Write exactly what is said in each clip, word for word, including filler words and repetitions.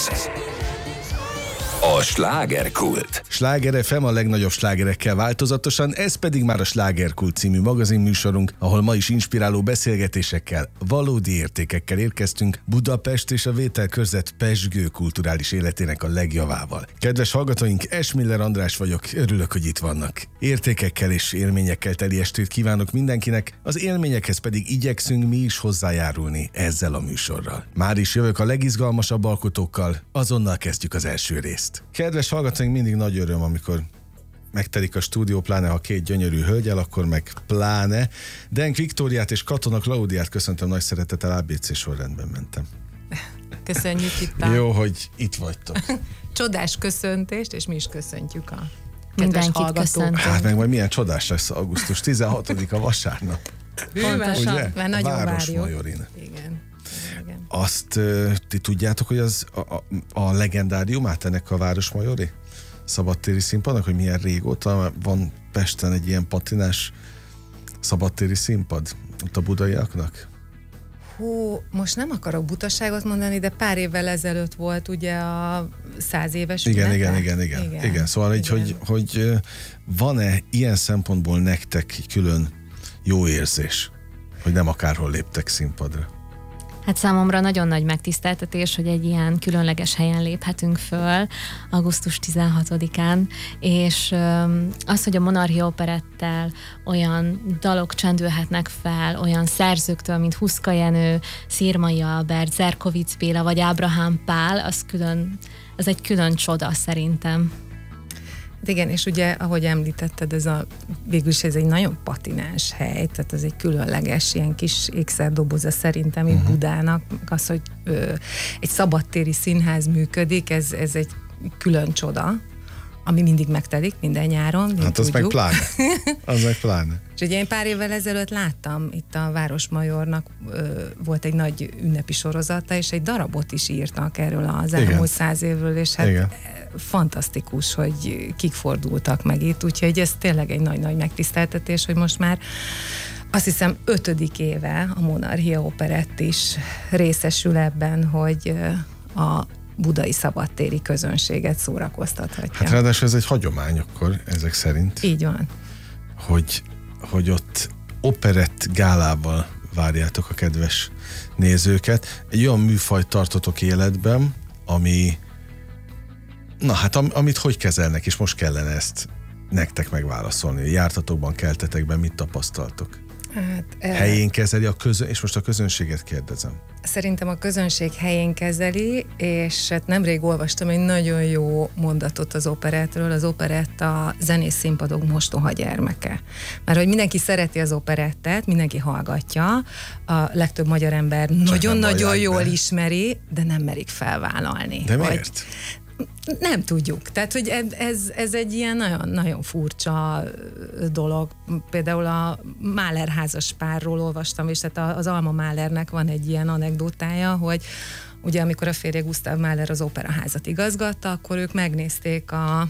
Ez a Slágerkult. Sláger ef em a legnagyobb slágerekkel változatosan, ez pedig már a Slágerkult című magazinműsorunk, ahol ma is inspiráló beszélgetésekkel, valódi értékekkel érkeztünk Budapest és a vételkörzet pezsgő kulturális életének a legjavával. Kedves hallgatóink, Esmiller András vagyok, örülök, hogy itt vannak. Értékekkel és élményekkel teli estét kívánok mindenkinek, az élményekhez pedig igyekszünk mi is hozzájárulni ezzel a műsorral. Már is jövök a legizgalmasabb alkotókkal, azonnal kezdjük az első részt. Kedves hallgatóink, mindig nagy öröm, amikor megtelik a stúdió, pláne ha két gyönyörű hölgyel, akkor meg pláne. Denk Viktóriát és Katona Klaudiát köszöntöm nagy szeretettel, á bé cé sorrendben mentem. Köszönjük itt a... Jó, hogy itt vagytok. Csodás köszöntést, és mi is köszöntjük a Mindenkit köszöntöm. Hát meg majd milyen csodás lesz augusztus tizenhatodika vasárnap. Pontosan, Ugye? már nagyon várjuk. Városmajorin. Igen. Igen. Azt uh, ti tudjátok, hogy az a, a, a legendáriumát ennek a Városmajori szabadtéri színpadnak, hogy milyen régóta van Pesten egy ilyen patinás szabadtéri színpad ott a budaiaknak? Hú, most nem akarok butaságot mondani, de pár évvel ezelőtt volt ugye a száz éves igen, ünnepek. igen, igen, igen, igen. igen. Szóval így, hogy, hogy van-e ilyen szempontból nektek külön jó érzés, hogy nem akárhol léptek színpadra? Hát számomra nagyon nagy megtiszteltetés, hogy egy ilyen különleges helyen léphetünk föl augusztus tizenhatodikán, és az, hogy a Monarchia Operettel olyan dalok csendülhetnek fel, olyan szerzőktől, mint Huszka Jenő, Szirmai Albert, Zerkovics Béla vagy Ábrahám Pál, az külön, az egy külön csoda szerintem. Igen, és ugye, ahogy említetted, ez a, végülis ez egy nagyon patinás hely, tehát ez egy különleges, ilyen kis ékszerdoboza szerintem itt uh-huh. Budának, az, hogy ö, egy szabadtéri színház működik, ez, ez egy külön csoda, ami mindig megtelik minden nyáron. Hát az meg pláne. Az meg pláne. És ugye én pár évvel ezelőtt láttam, itt a Városmajornak ö, volt egy nagy ünnepi sorozata, és egy darabot is írtak erről az elmúlt száz évről, és hát igen. Fantasztikus, hogy kik fordultak meg itt, úgyhogy ez tényleg egy nagy-nagy megtiszteltetés, hogy most már azt hiszem ötödik éve a Monarchia Operett is részesül ebben, hogy a budai szabadtéri közönséget szórakoztathatja. Hát ráadásul ez egy hagyomány akkor, ezek szerint. Így van. Hogy, hogy ott operett gálával várjátok a kedves nézőket. Egy olyan műfajt tartotok életben, ami na hát am, amit hogy kezelnek, és most kellene ezt nektek megválaszolni. Jártatokban, keltetekben mit tapasztaltok? Hát, helyén kezeli a közön, és most a közönséget kérdezem. Szerintem a közönség helyén kezeli, és hát nemrég olvastam egy nagyon jó mondatot az operettről. Az operett a zenész színpadok mostoha gyermeke. Mert hogy mindenki szereti az operettet, mindenki hallgatja, a legtöbb magyar ember nagyon-nagyon jól be. ismeri, de nem merik felvállalni. De miért? Vagy, nem tudjuk. Tehát, hogy ez, ez egy ilyen nagyon, nagyon furcsa dolog. Például a Mahler házas párról olvastam, és tehát az Alma Mahlernek van egy ilyen anekdótája, hogy ugye amikor a férje Gustav Mahler az operaházat igazgatta, akkor ők megnézték a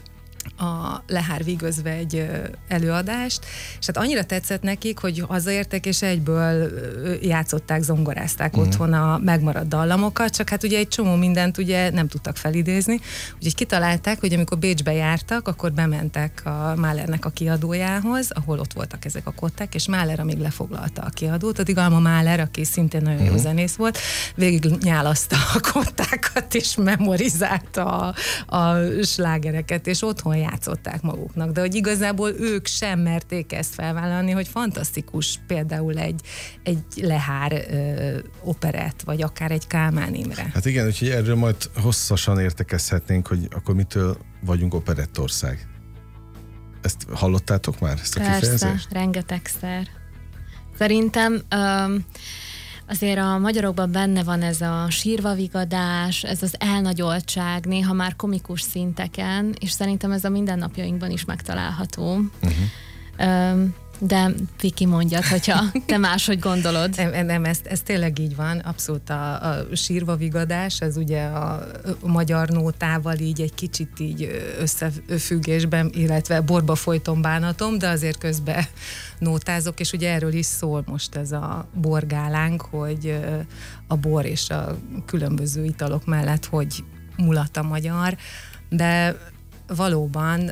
a Lehár Vigözve egy előadást, és hát annyira tetszett nekik, hogy hazaértek, és egyből játszották, zongorázták mm. otthon a megmaradt dallamokat, csak hát ugye egy csomó mindent ugye nem tudtak felidézni, úgyhogy kitalálták, hogy amikor Bécsbe jártak, akkor bementek a Mahlernek a kiadójához, ahol ott voltak ezek a kották, és Mahler, amíg lefoglalta a kiadót, addig Alma Mahler, aki szintén nagyon mm. jó zenész volt, végig nyálaszta a kottákat, és memorizálta a, a slágereket, és otthon játszották maguknak, de hogy igazából ők sem merték ezt felvállalni, hogy fantasztikus például egy, egy Lehár ö, operett, vagy akár egy Kálmán Imre. Hát igen, úgyhogy erről majd hosszasan értekezhetnénk, hogy akkor mitől vagyunk operettország. Ezt hallottátok már, ezt a Persze, kifejezést? rengetegszer. Szerintem um, azért a magyarokban benne van ez a sírvavigadás, ez az elnagyoltság, néha már komikus szinteken, és szerintem ez a mindennapjainkban is megtalálható. Uh-huh. Um, De Viki, mondjad, hogyha te máshogy gondolod. Nem, nem ez, ez tényleg így van, abszolút a, a sírva vigadás, ez ugye a, a magyar nótával így egy kicsit így összefüggésben, illetve borba folyton bánatom, de azért közben nótázok, és ugye erről is szól most ez a borgálánk, hogy a bor és a különböző italok mellett, hogy mulat a magyar, de valóban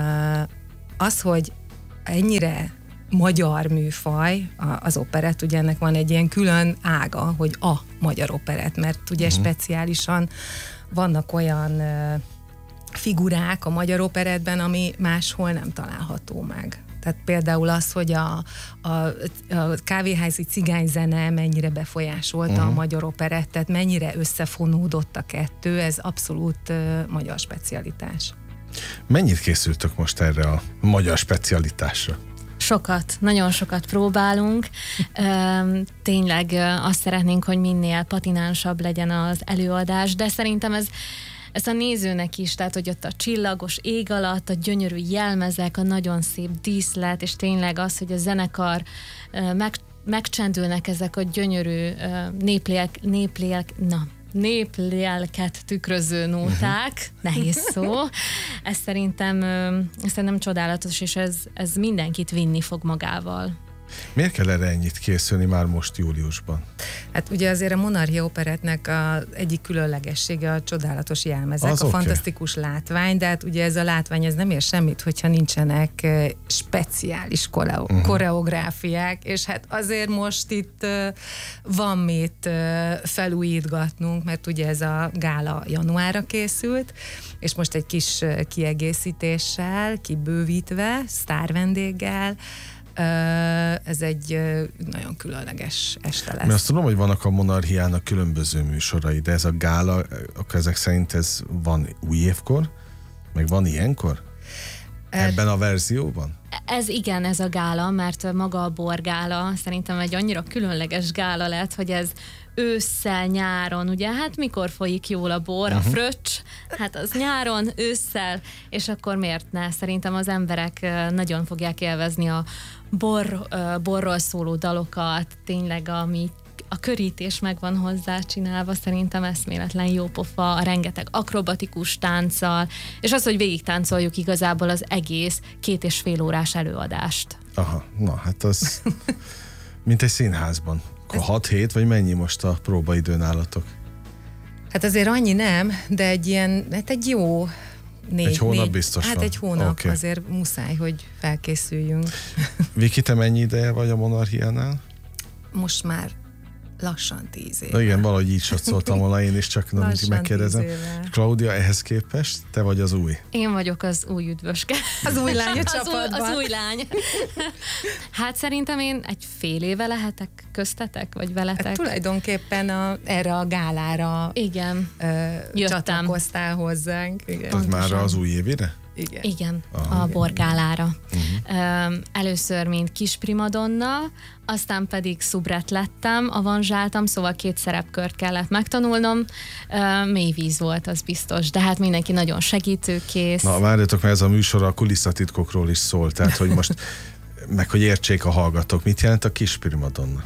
az, hogy ennyire magyar műfaj, az operett, ugye ennek van egy ilyen külön ága, hogy a magyar operett, mert ugye uh-huh. speciálisan vannak olyan figurák a magyar operettben, ami máshol nem található meg. Tehát például az, hogy a, a, a kávéházi cigányzene mennyire befolyásolta uh-huh. a magyar operettet, mennyire összefonódott a kettő, ez abszolút uh, magyar specialitás. Mennyit készültök most erre a magyar specialitásra? Sokat, nagyon sokat próbálunk. Tényleg azt szeretnénk, hogy minél patinánsabb legyen az előadás, de szerintem ez ez a nézőnek is, tehát hogy ott a csillagos ég alatt, a gyönyörű jelmezek, a nagyon szép díszlet, és tényleg az, hogy a zenekar meg, megcsendülnek ezek a gyönyörű néplélk, néplélk, na, néplélket tükröző nóták, uh-huh. nehéz szó. Ez szerintem, ez szerintem csodálatos, és ez, ez mindenkit vinni fog magával. Miért kell erre ennyit készülni már most júliusban? Hát ugye azért a Monarchia Operettnek az egyik különlegessége a csodálatos jelmezek, az a okay. fantasztikus látvány, de hát ugye ez a látvány ez nem ér semmit, hogyha nincsenek speciális koreo- uh-huh. koreográfiák, és hát azért most itt uh, van mit uh, felújítgatnunk, mert ugye ez a gála januárra készült, és most egy kis uh, kiegészítéssel, kibővítve, sztárvendéggel, ez egy nagyon különleges este lesz. Mert azt tudom, hogy vannak a Monarchiának különböző műsorai, de ez a gála, akkor ezek szerint ez van új évkor, meg van ilyenkor? Ebben a verzióban? Ez igen, ez a gála, mert maga a borgála szerintem egy annyira különleges gála lett, hogy ez ősszel, nyáron, ugye, hát mikor folyik jól a bor, uh-huh. a fröccs, hát az nyáron, ősszel, és akkor miért ne? Szerintem az emberek nagyon fogják élvezni a bor, borról szóló dalokat, tényleg ami a körítés meg van hozzá csinálva, szerintem eszméletlen jó pofa, a rengeteg akrobatikus tánccal, és az, hogy végig táncoljuk igazából az egész két és fél órás előadást. Aha, na hát az mint egy színházban. Akkor hat hét, vagy mennyi most a próbaidő nálatok? Hát azért annyi nem, de egy ilyen, hát egy jó négy, egy hónap négy, biztos hát van. egy hónap, okay. azért muszáj, hogy felkészüljünk. Viki, te mennyi ideje vagy a Monarchiánál? Most már lassan tíz éve. Na igen, valahogy így satszoltam volna én is, csak nem mindig megkérdezem. Claudia, ehhez képest te vagy az új? Én vagyok az új üdvöske. Az új lány a csapatban. Az, az új lány. Hát szerintem én egy fél éve lehetek köztetek, vagy veletek. Hát tulajdonképpen a, erre a gálára igen. Ö, csatlakoztál hozzánk. Igen. Tehát már az új évére? Igen. Igen, Aha, a borgálára. Uh-huh. Először, mint kis primadonna, aztán pedig szubret lettem, avanzsáltam, szóval két szerepkört kellett megtanulnom. Mély víz volt, az biztos, de hát mindenki nagyon segítőkész. Na, várjatok, mert ez a műsor a kulisszatitkokról is szól, tehát hogy most, meg hogy értsék a hallgatók, mit jelent a kis primadonna?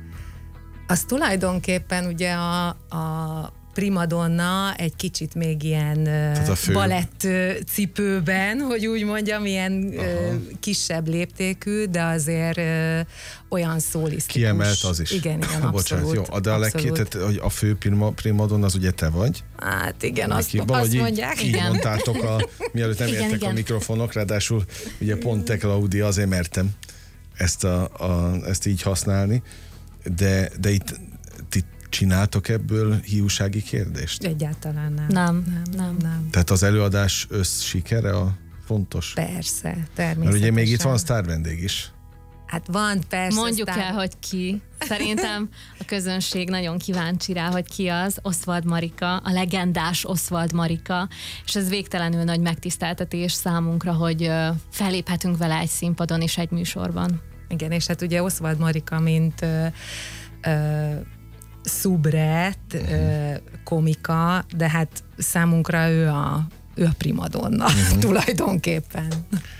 Az tulajdonképpen ugye a, a primadonna egy kicsit még ilyen fő... balett cipőben, hogy úgy mondjam, ilyen Aha. kisebb léptékű, de azért olyan szólisztikus. Kiemelt az is. Igen, igen, abszolút. Bocsánat, jó, de a legkétet, hogy a fő prima, primadonna az ugye te vagy? Hát igen, azt, Ki, azt mondják. Így, így mondtátok, a, mielőtt nem igen, értek igen. a mikrofonok, ráadásul ugye pont te, Claudia, azért mertem ezt, a, a, ezt így használni, de, de itt ti csináltok ebből hiúsági kérdést? Egyáltalán nem. Nem, nem, nem. nem. Tehát az előadás össz sikere a fontos? Persze, természetesen. Mert ugye még itt van sztárvendég is. Hát van, persze. Mondjuk sztár... el, hogy ki. Szerintem a közönség nagyon kíváncsi rá, hogy ki az. Oswald Marika, a legendás Oswald Marika, és ez végtelenül nagy megtiszteltetés számunkra, hogy felléphetünk vele egy színpadon és egy műsorban. Igen, és hát ugye Oswald Marika, mint ö, ö, szubret, uh-huh. komika, de hát számunkra ő a, ő a primadonna uh-huh. tulajdonképpen.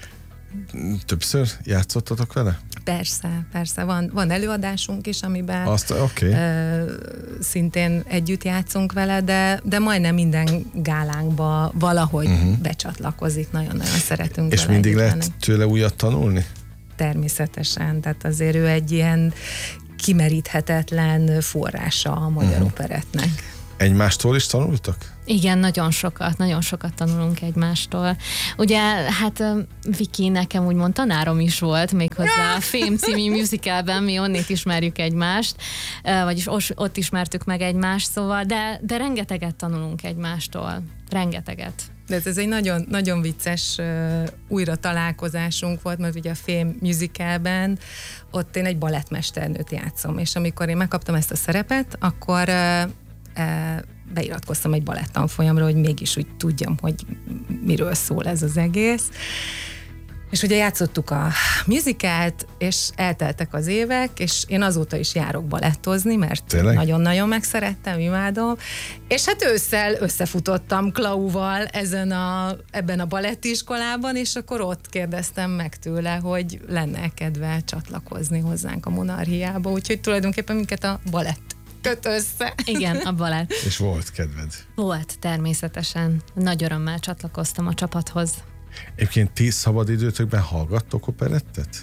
Többször játszottatok vele? Persze, persze. Van, van előadásunk is, amiben Azt, okay. ö, szintén együtt játszunk vele, de, de majdnem minden gálánkba valahogy uh-huh. becsatlakozik. Nagyon-nagyon szeretünk És vele mindig lehet lenni. tőle újat tanulni? Természetesen. Tehát azért ő egy ilyen kimeríthetetlen forrása a magyar uh-huh. operettnek. Egymástól is tanultak? Igen, nagyon sokat, nagyon sokat tanulunk egymástól. Ugye, hát Viki nekem úgymond tanárom is volt, méghozzá a Fame című musicalben, mi onnét ismerjük egymást, vagyis ott ismertük meg egymást, szóval, de, de rengeteget tanulunk egymástól, rengeteget. De ez egy nagyon, nagyon vicces uh, újra találkozásunk volt, mert ugye a Fame musicalben ott én egy balettmesternőt játszom, és amikor én megkaptam ezt a szerepet, akkor uh, uh, beiratkoztam egy balettanfolyamra, hogy mégis úgy tudjam, hogy miről szól ez az egész. És ugye játszottuk a musicalt, és elteltek az évek, és én azóta is járok balettozni, mert Tényleg? nagyon-nagyon megszerettem, imádom. És hát ősszel összefutottam Klauval ezen a, ebben a balettiskolában, és akkor ott kérdeztem meg tőle, hogy lenne kedve csatlakozni hozzánk a Monarchiába, úgyhogy tulajdonképpen minket a balett köt össze. Igen, a balett. És volt kedved? Volt, természetesen. Nagy örömmel csatlakoztam a csapathoz. Egyébként ti szabadidőtökben hallgattok operettet?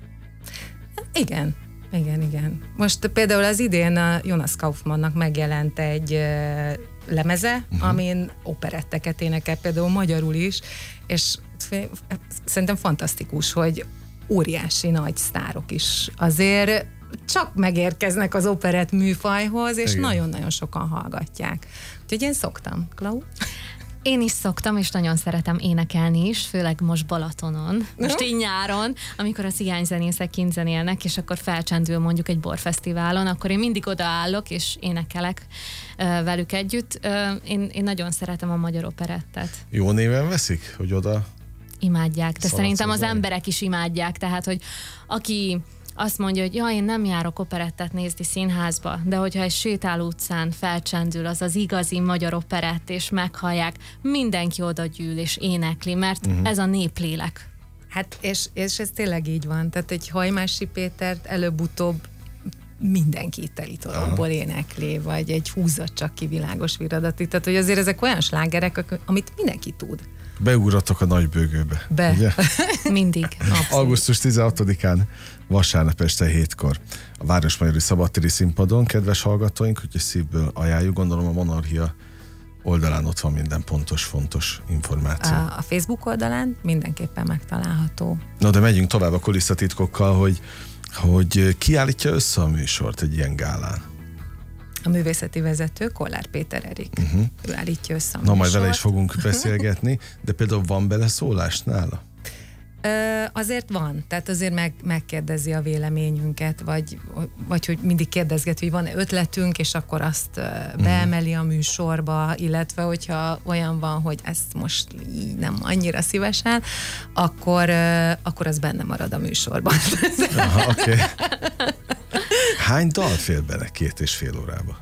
Igen, igen, igen. Most például az idén a Jonas Kaufmannnak megjelent egy uh, lemeze, uh-huh. amin operetteket énekel, például magyarul is, és f- szerintem fantasztikus, hogy óriási nagy sztárok is azért csak megérkeznek az operett műfajhoz, és igen. nagyon-nagyon sokan hallgatják. Úgyhogy én szoktam. Klau? Én is szoktam, és nagyon szeretem énekelni is, főleg most Balatonon, most így nyáron, amikor a cigányzenészek kint zenélnek, és akkor felcsendül mondjuk egy borfesztiválon, akkor én mindig odaállok, és énekelek uh, velük együtt. Uh, én, én nagyon szeretem a magyar operettet. Jó néven veszik, hogy oda imádják, de szerintem az zajlani. emberek is imádják, tehát, hogy aki azt mondja, hogy ja, én nem járok operettet nézni színházba, de hogyha egy sétáló utcán felcsendül az az igazi magyar operett, és meghallják, mindenki oda gyűl és énekli, mert uh-huh. ez a néplélek. Hát, és, és ez tényleg így van. Tehát egy Hajmási Pétert előbb-utóbb mindenki telítolókból énekli, vagy egy húzzat csak ki világos viradati. Tehát, hogy azért ezek olyan slágerek, amit mindenki tud. Beugratok a nagybőgőbe. Be. Ugye? Mindig. Abszolút. augusztus tizenhatodikán vasárnap este hétkor a Városmajori Szabadtéri Színpadon, kedves hallgatóink, úgyhogy szívből ajánljuk, gondolom a Monarchia oldalán ott van minden pontos, fontos információ. A, a Facebook oldalán mindenképpen megtalálható. Na de megyünk tovább a kulisszatitkokkal, hogy, hogy ki állítja össze a műsort egy ilyen gálán? A művészeti vezető Kollár Péter Erik. Uh-huh. Ő állítja össze a Na, műsort. majd vele is fogunk beszélgetni, de például van beleszólás nála? Ö, azért van, tehát azért meg, megkérdezi a véleményünket, vagy, vagy hogy mindig kérdezget, hogy van-e ötletünk, és akkor azt beemeli a műsorba, illetve hogyha olyan van, hogy ezt most így nem annyira szívesen, akkor, akkor az benne marad a műsorban. Aha, oké. Okay. Hány dal fél bele két és fél órába?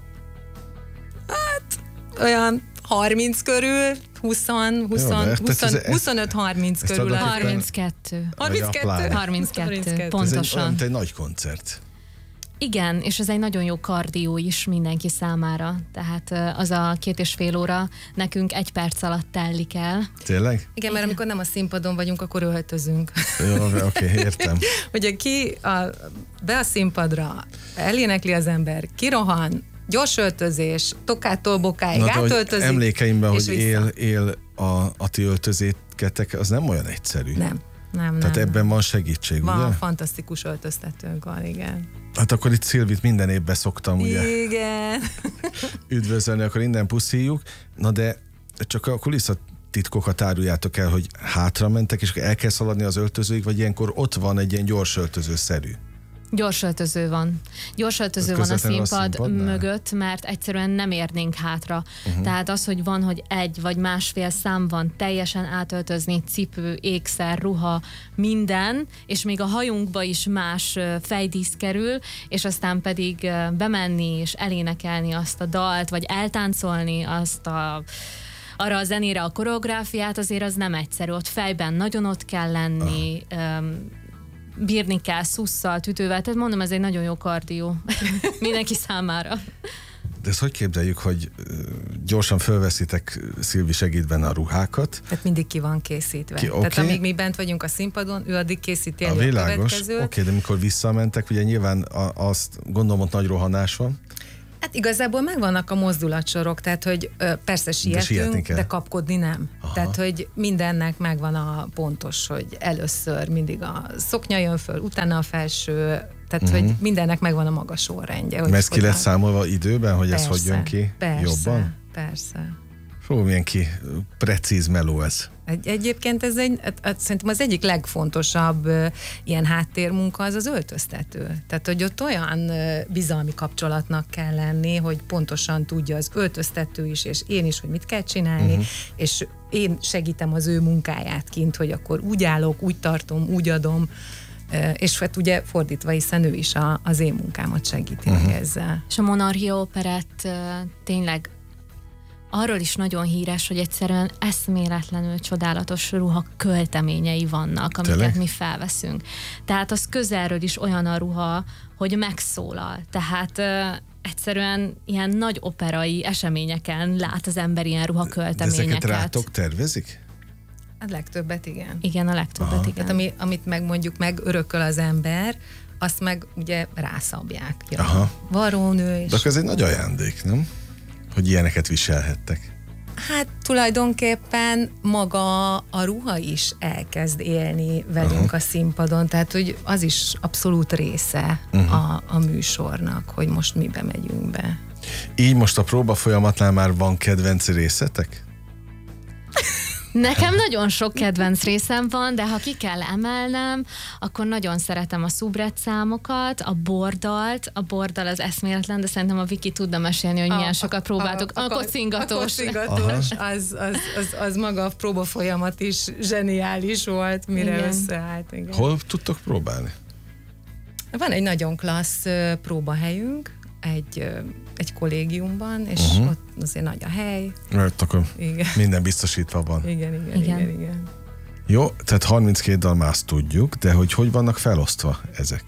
Hát olyan harminc körül, húsz, húsz, huszonöt harminc körül. harminckettő. harminckettő. harminckettő, pontosan. Ez egy, egy nagy koncert. Igen, és ez egy nagyon jó kardió is mindenki számára. Tehát az a két és fél óra nekünk egy perc alatt tellik el. Tényleg? Igen, Igen, mert amikor nem a színpadon vagyunk, akkor öltözünk. Jó, oké, okay, értem. Ugye ki a, be a színpadra, elénekli az ember, kirohan, gyors öltözés, tokától bokáig átöltözik. Emlékeimben, hogy él, él a, a ti öltözéketek, az nem olyan egyszerű. Nem, nem, Tehát nem, ebben nem. van segítség, van, ugye? Van, fantasztikus öltöztetőnk van, igen. Hát akkor itt Szilvit minden évben szoktam, ugye? Igen. Üdvözölni, akkor innen puszíjuk. Na de csak a kulisszatitkokat áruljátok el, hogy hátra mentek, és el kell szaladni az öltözőig, vagy ilyenkor ott van egy ilyen gyors öltözőszerű? Gyors öltöző van. Gyors öltöző van a színpad a mögött, mert egyszerűen nem érnénk hátra. Uh-huh. Tehát az, hogy van, hogy egy vagy másfél szám van teljesen átöltözni, cipő, ékszer, ruha, minden, és még a hajunkba is más fejdísz kerül, és aztán pedig bemenni és elénekelni azt a dalt, vagy eltáncolni azt a arra a zenére a koreográfiát azért az nem egyszerű. Ott fejben nagyon ott kell lenni, um, bírni kell szusszal, tütővel, tehát mondom, ez egy nagyon jó kardió mindenki számára. De ezt hogy képzeljük, hogy gyorsan fölveszitek, Szilvi segít benne a ruhákat? Tehát mindig ki van készítve. Ki, okay. Tehát amíg mi bent vagyunk a színpadon, ő addig készíti elő a, a világos. következőt. Oké, okay, de mikor visszamentek, ugye nyilván a, azt gondolom, ott nagy rohanás van. Hát igazából megvannak a mozdulatsorok, tehát hogy ö, persze sietünk, de, de kapkodni nem. Aha. Tehát, hogy mindennek megvan a pontos, hogy először mindig a szoknya jön föl, utána a felső, tehát, uh-huh. hogy mindennek megvan a maga sorrendje. Mert ez ki lett számolva időben, hogy persze, ez hogy jön ki persze, jobban? Persze, Fú, milyen ki precíz meló ez. Egy, egyébként ez egy, szerintem az egyik legfontosabb ilyen háttérmunka az az öltöztető. Tehát, hogy ott olyan bizalmi kapcsolatnak kell lenni, hogy pontosan tudja az öltöztető is, és én is, hogy mit kell csinálni, uh-huh. és én segítem az ő munkáját kint, hogy akkor úgy állok, úgy tartom, úgy adom, és hát ugye fordítva, hiszen ő is a, az én munkámat segíti uh-huh. meg ezzel. És a Monarchia Operett tényleg arról is nagyon híres, hogy egyszerűen eszméletlenül csodálatos ruha költeményei vannak, amiket Tényleg? mi felveszünk. Tehát az közelről is olyan a ruha, hogy megszólal. Tehát uh, egyszerűen ilyen nagy operai eseményeken lát az ember ilyen ruha költeményeket. De ezeket rátok tervezik? A legtöbbet igen. Igen, a legtöbbet Aha. igen. Tehát ami, amit meg mondjuk megörököl az ember, azt meg ugye rászabják. Aha. Varrónő és... De akkor ez egy nagy ajándék, nem? Hogy ilyeneket viselhettek. Hát tulajdonképpen maga a ruha is elkezd élni velünk uh-huh. a színpadon, tehát hogy az is abszolút része uh-huh. a, a műsornak, hogy most mibe megyünk be. Így most a próba folyamatnál már van kedvenc részetek? Nekem nagyon sok kedvenc részem van, de ha ki kell emelnem, akkor nagyon szeretem a szubret számokat, a bordalt, a bordal az eszméletlen, de szerintem a Viki tudna mesélni, hogy milyen a, sokat próbáltuk. A, a, a kocingatós. A kocingatós, az, az, az, az maga a próba folyamat is zseniális volt, mire igen. összeállt. Igen. Hol tudtok próbálni? Van egy nagyon klassz próbahelyünk, egy, egy kollégiumban, és uh-huh. ott azért nagy a hely. Mert akkor igen. minden biztosítva van. Igen, igen, igen, igen, igen. Jó, tehát harminckét dal már azt tudjuk, de hogy hogy vannak felosztva ezek?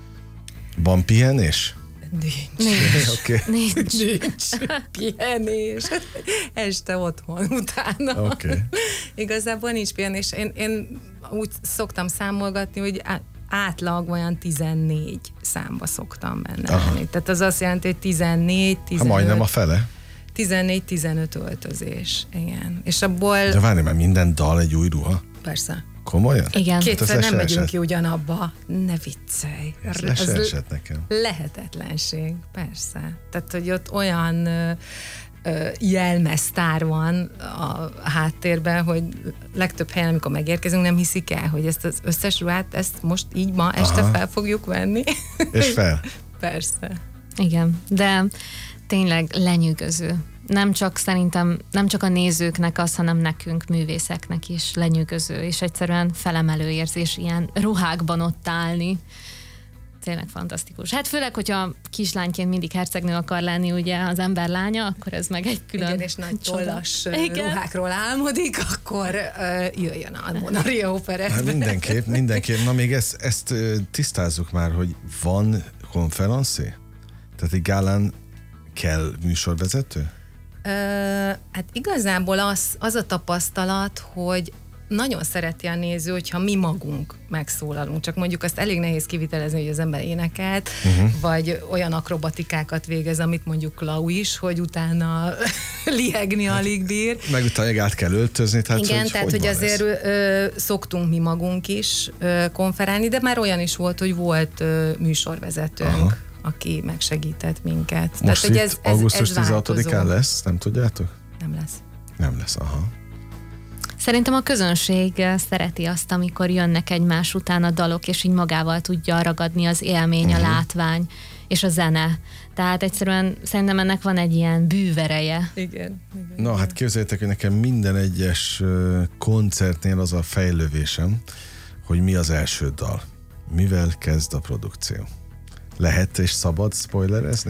Van pihenés? Nincs. Nincs. Okay. Nincs. Nincs. Pihenés. Este otthon utána. Okay. Igazából nincs pihenés. Én, én úgy szoktam számolgatni, hogy átlag olyan tizennégy számba szoktam benne lenni. Tehát az azt jelenti, hogy tizennégy, tizenöt... Ha majdnem a fele. tizennégy-tizenöt öltözés, igen. És abból... De várj, mert minden dal egy új ruha? Persze. Komolyan? Igen. Kétszer nem megyünk ki ugyanabba. Ne viccelj. Ez le esett nekem. Lehetetlenség, persze. Tehát, hogy ott olyan ö, ö, jelmeztár van a háttérben, hogy legtöbb helyen, amikor megérkezünk, nem hiszik el, hogy ezt az összes ruhát, ezt most így ma este Aha. fel fogjuk venni. És fel? Persze. Igen, de tényleg lenyűgöző. Nem csak szerintem, nem csak a nézőknek az, hanem nekünk, művészeknek is lenyűgöző, és egyszerűen felemelő érzés ilyen ruhákban ott állni. Tényleg fantasztikus. Hát főleg, hogyha kislányként mindig hercegnő akar lenni, ugye az ember lánya, akkor ez meg egy külön... Igen, és nagy tollas ruhákról álmodik, akkor uh, jöjjön a Monarchia Operett. Hát mindenképp, mindenképp. Na még ezt, ezt tisztázzuk már, hogy van konferencé? Tehát egy gálán kell műsorvezető? Ö, hát igazából az, az a tapasztalat, hogy nagyon szereti a néző, hogyha mi magunk megszólalunk. Csak mondjuk azt elég nehéz kivitelezni, hogy az ember énekelt, uh-huh. vagy olyan akrobatikákat végez, amit mondjuk Klau is, hogy utána lihegni hát, alig bír. Meg utána át kell öltözni. Tehát igen, hogy tehát hogy, hogy azért ö, szoktunk mi magunk is ö, konferálni, de már olyan is volt, hogy volt ö, műsorvezetőnk. Aha. aki megsegített minket. Most Tehát, itt ez, ez, augusztus ez tizenhatodikán lesz, nem tudjátok? Nem lesz. Nem lesz, aha. Szerintem a közönség szereti azt, amikor jönnek egymás után a dalok, és így magával tudja ragadni az élmény, uh-huh. a látvány és a zene. Tehát egyszerűen szerintem ennek van egy ilyen bűvereje. Igen. igen Na, hát képzeljétek, hogy nekem minden egyes koncertnél az a fejlővésem, hogy mi az első dal. Mivel kezd a produkció? Lehet és szabad spoilerezni?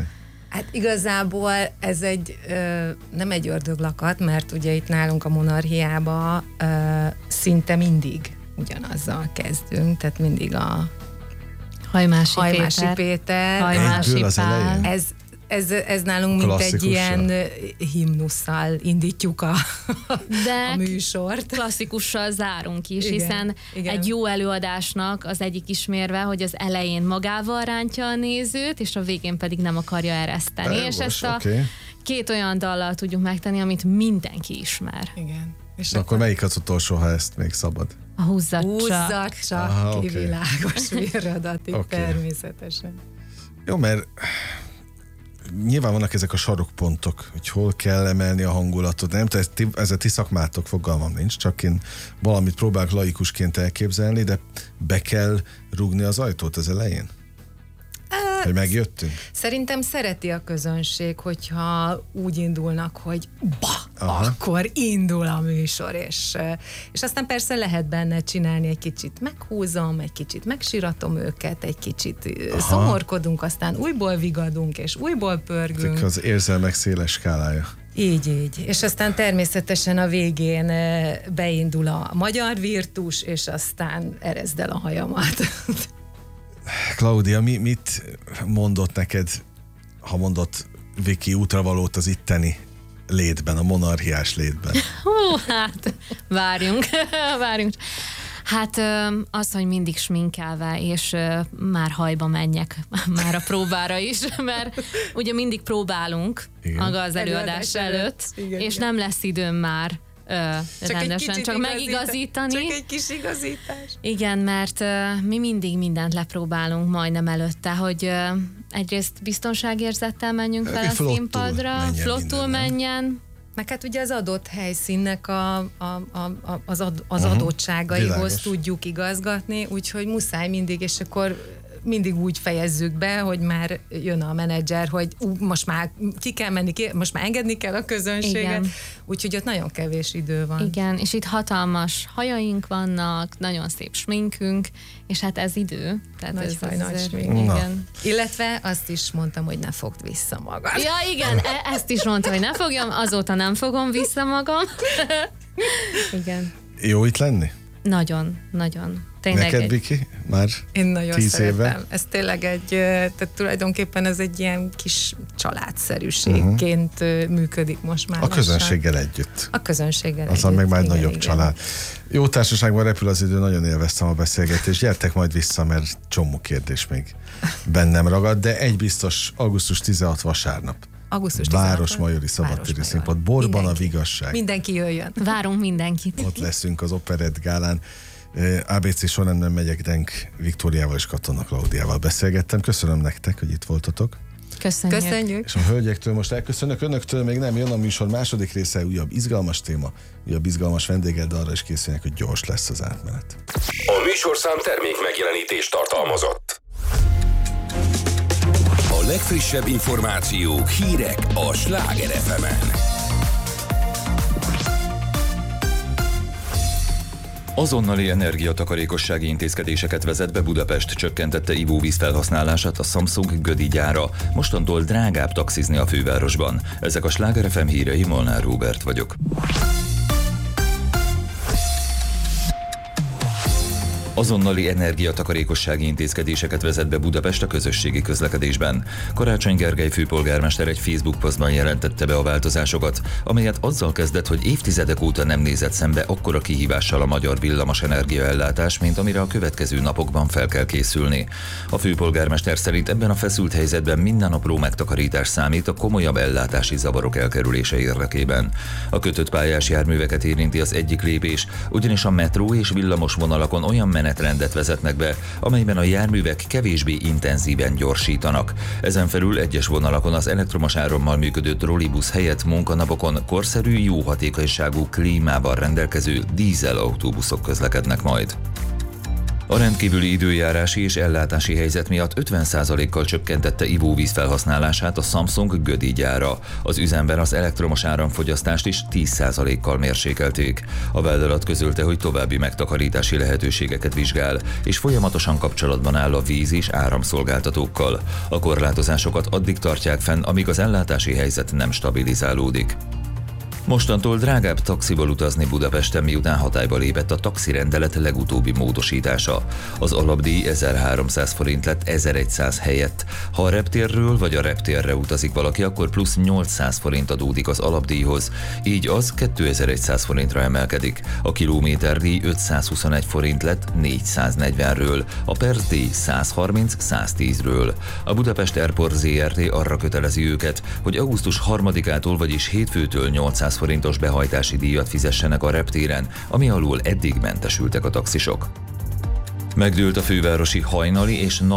Hát igazából ez egy, ö, nem egy ördöglakat, mert ugye itt nálunk a Monarchiában ö, szinte mindig ugyanazzal kezdünk, tehát mindig a Hajmási, Hajmási Péter, Péter. Hajmási az Pál. elején? Ez, ez, ez nálunk mint egy Klasszikussal. ilyen himnusszal indítjuk a, De a műsort. klasszikussal zárunk is, Igen, hiszen igen. egy jó előadásnak az egyik ismérve, hogy az elején magával rántja a nézőt, és a végén pedig nem akarja ereszteni. Jogos, és ezt a oké. két olyan dallal tudjuk megtenni, amit mindenki ismer. Igen. És Akkor melyik az utolsó, ha ezt még szabad? A húzzat csak. húzzat csak Aha, ki oké. világos virradatig, Oké. természetesen. Jó, mert nyilván vannak ezek a sarokpontok, hogy hol kell emelni a hangulatot. Nem tudom, ez, ti, ez a ti szakmátok, fogalmam nincs, csak én valamit próbálok laikusként elképzelni, de be kell rúgni az ajtót az elején? Hogy megjöttünk? Szerintem szereti a közönség, hogyha úgy indulnak, hogy ba, Aha. akkor indul a műsor, és, és aztán persze lehet benne csinálni egy kicsit meghúzom, egy kicsit megsiratom őket, egy kicsit Aha. szomorkodunk, aztán újból vigadunk, és újból pörgünk. Ezek az érzelmek széles skálája. Így, így. És aztán természetesen a végén eh, beindul a magyar virtus, és aztán erezd el a hajamat. Klaudia, mi, mit mondott neked, ha mondott Viki útravalót az itteni létben, a monarchiás létben? Hú, hát várjunk, várjunk. Hát ö, az, hogy mindig sminkelve, és ö, már hajba menjek már a próbára is, mert ugye mindig próbálunk Igen. maga az előadás Előadás előtt, előtt. Igen, és igen. nem lesz időm már ö, rendesen kicsit csak igazíta- megigazítani. Csak egy kis igazítás. Igen, mert uh, mi mindig mindent lepróbálunk majdnem előtte, hogy uh, egyrészt biztonságérzettel menjünk fel a Flottul színpadra, menjen flottul minden, nem? menjen. Meg hát ugye az adott helyszínnek a, a, a, a, az, ad, az Uh-huh. adottságaihoz Világos. tudjuk igazgatni, úgyhogy muszáj mindig, és akkor mindig úgy fejezzük be, hogy már jön a menedzser, hogy ú, most már ki kell menni, ki, most már engedni kell a közönséget, Igen. úgyhogy ott nagyon kevés idő van. Igen, és itt hatalmas hajaink vannak, nagyon szép sminkünk, és hát ez idő. Tehát Nagy ez, haj, ez nagy azért- smink. Igen. Illetve azt is mondtam, hogy ne fogd vissza magad. Ja, igen, e- ezt is mondta, hogy ne fogjam, azóta nem fogom vissza magam. Igen. Jó itt lenni? Nagyon, nagyon. Tényleg Neked, egy- Viki? Már Én nagyon tíz szeretem. éve? Ez tényleg egy, tehát tulajdonképpen ez egy ilyen kis családszerűségként uh-huh. működik most már. a lassan. közönséggel együtt. A közönséggel Azon együtt, meg már igen, nagyobb igen. család. Jó társaságban repül az idő, nagyon élveztem a beszélgetést. Gyertek majd vissza, mert csomó kérdés még bennem ragad, de egy biztos, augusztus tizenhatodika vasárnap. augusztus tizenhatodika Városmajori Szabadtéri Városmajor. Színpad. Borban Mindenki. a vigasság. Mindenki jöjjön. Várunk mindenkit. Ott leszünk az Operett Gálán. á bé cé sorrendben megyek, Denk Viktóriával és Katona Klaudiával beszélgettem. Köszönöm nektek, hogy itt voltatok. Köszönjük. Köszönjük. És a hölgyektől most elköszönök, önöktől még nem jön a műsor második része, újabb izgalmas téma, újabb izgalmas vendéggel, de arra is készülnek, hogy gyors lesz az átmenet. A műsorszám termék megjelenítést tartalmazott. A legfrissebb információk, hírek a Sláger ef emen. Azonnali energiatakarékossági intézkedéseket vezet be Budapest, csökkentette ivóvíz felhasználását a Samsung Gödi gyára. Mostantól drágább taxizni a fővárosban. Ezek a Sláger ef em hírei, Molnár Róbert vagyok. Azonnali energiatakarékossági intézkedéseket vezet be Budapest a közösségi közlekedésben. Karácsony Gergely főpolgármester egy Facebook posztban jelentette be a változásokat, amelyet azzal kezdett, hogy évtizedek óta nem nézett szembe akkora kihívással a magyar villamos energiaellátás, mint amire a következő napokban fel kell készülni. A főpolgármester szerint ebben a feszült helyzetben minden apró megtakarítás számít a komolyabb ellátási zavarok elkerülése érdekében. A kötött pályás járműveket érinti az egyik lépés, ugyanis a metró és villamos vonalakon olyan menetrendet vezetnek be, amelyben a járművek kevésbé intenzíven gyorsítanak. Ezen felül egyes vonalakon az elektromos árammal működő trollibusz helyett munkanapokon korszerű, jó hatékonyságú klímával rendelkező dízel autóbuszok közlekednek majd. A rendkívüli időjárási és ellátási helyzet miatt ötven százalékkal csökkentette ivóvíz felhasználását a Samsung Gödi gyára. Az üzemben az elektromos áramfogyasztást is tíz százalékkal mérsékelték. A vállalat közölte, hogy további megtakarítási lehetőségeket vizsgál, és folyamatosan kapcsolatban áll a víz- és áramszolgáltatókkal. A korlátozásokat addig tartják fenn, amíg az ellátási helyzet nem stabilizálódik. Mostantól drágább taxival utazni Budapesten, miután hatályba lépett a taxirendelet legutóbbi módosítása. Az alapdíj ezerháromszáz forint lett ezerszáz helyett. Ha a reptérről vagy a reptérre utazik valaki, akkor plusz nyolcszáz forint adódik az alapdíjhoz, így az kétezer-száz forintra emelkedik. A kilométerdíj ötszázhuszonegy forint lett négyszáznegyvenről, a percdíj százharminc-száztízről. A Budapest Airport zé er té arra kötelezi őket, hogy augusztus harmadikától, vagyis hétfőtől nyolcszáz forintos behajtási díjat fizessenek a reptéren, ami alól eddig mentesültek a taxisok. Megdőlt a fővárosi hajnali és